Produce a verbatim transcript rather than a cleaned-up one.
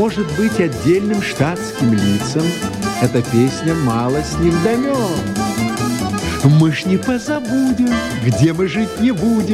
может быть, отдельным штатским лицам эта песня мало с ним дамет. Мы ж не позабудем, где мы жить не будем.